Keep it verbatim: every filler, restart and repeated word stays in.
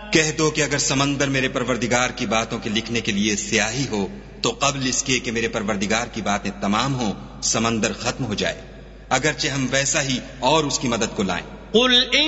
कह दो कि अगर समंदर मेरे परवरदिगार की बातों के लिखने के लिए स्याही हो तो कब्ल इसके कि मेरे परवरदिगार की बातें तमाम हो समंदर खत्म हो जाए, अगरचे हम वैसा ही और उसकी मदद को लाएं।